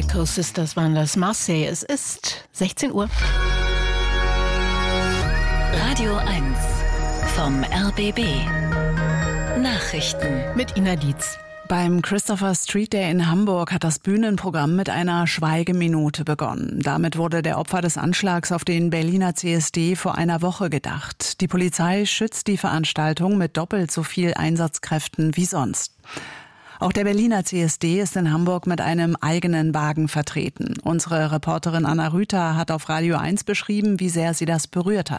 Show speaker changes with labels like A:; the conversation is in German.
A: Miracle Sisters waren das, Marseille. Es ist 16 Uhr.
B: Radio 1 vom RBB. Nachrichten
A: Mit Ina Dietz.
C: Beim Christopher Street Day in Hamburg hat das Bühnenprogramm mit einer Schweigeminute begonnen. Damit wurde der Opfer des Anschlags auf den Berliner CSD vor einer Woche gedacht. Die Polizei schützt die Veranstaltung mit doppelt so viel Einsatzkräften wie sonst. Auch der Berliner CSD ist in Hamburg mit einem eigenen Wagen vertreten. Unsere Reporterin Anna Rüther hat auf Radio 1 beschrieben, wie sehr sie das berührt hat.